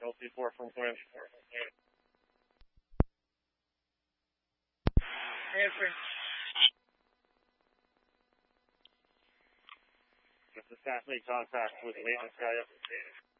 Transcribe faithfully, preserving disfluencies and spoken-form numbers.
L C four from Quinn. Answer. This is Kathleen contact with maintenance guy up.